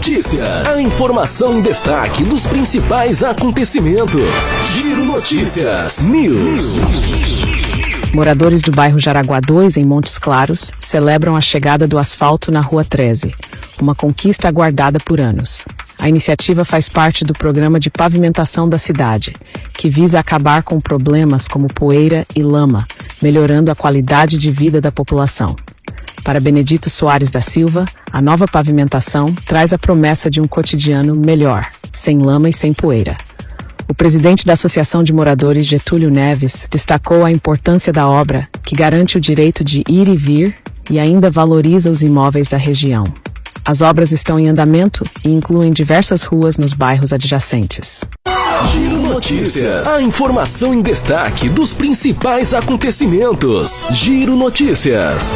Notícias. A informação em destaque dos principais acontecimentos. Giro Notícias News. Moradores do bairro Jaraguá 2, em Montes Claros, celebram a chegada do asfalto na Rua 13, uma conquista aguardada por anos. A iniciativa faz parte do programa de pavimentação da cidade, que visa acabar com problemas como poeira e lama, melhorando a qualidade de vida da população. Para Benedito Soares da Silva, a nova pavimentação traz a promessa de um cotidiano melhor, sem lama e sem poeira. O presidente da Associação de Moradores, Getúlio Neves, destacou a importância da obra, que garante o direito de ir e vir e ainda valoriza os imóveis da região. As obras estão em andamento e incluem diversas ruas nos bairros adjacentes. Giro Notícias. A informação em destaque dos principais acontecimentos. Giro Notícias.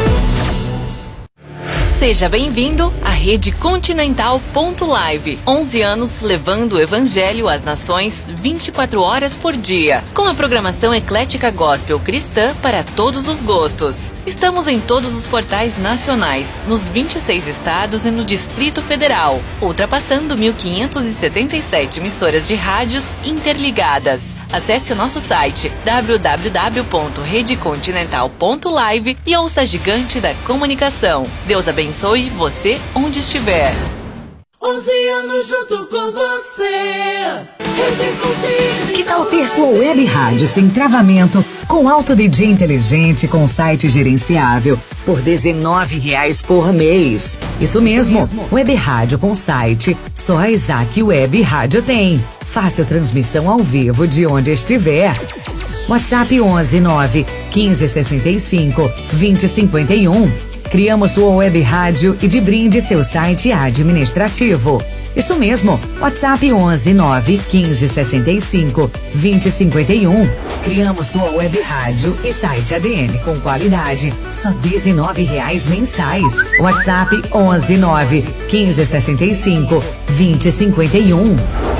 Seja bem-vindo à Rede Continental.live. 11 anos levando o Evangelho às nações 24 horas por dia. Com a programação eclética gospel cristã para todos os gostos. Estamos em todos os portais nacionais, nos 26 estados e no Distrito Federal, ultrapassando 1.577 emissoras de rádios interligadas. Acesse o nosso site www.redecontinental.live e ouça a gigante da comunicação. Deus abençoe você onde estiver. 11 anos junto com você. Que tal ter sua web rádio sem travamento, com alto DJ inteligente, com site gerenciável, por R$19 por mês? Isso mesmo, web rádio com site, só a Isaac Web Rádio tem. Fácil transmissão ao vivo de onde estiver. WhatsApp 11 9 15 65 20 51. Criamos sua web rádio e de brinde seu site administrativo. Isso mesmo, WhatsApp 11 9 15 65 20 51. Criamos sua web rádio e site ADM com qualidade, só R$19 mensais. WhatsApp 11 9 15 65 20 51.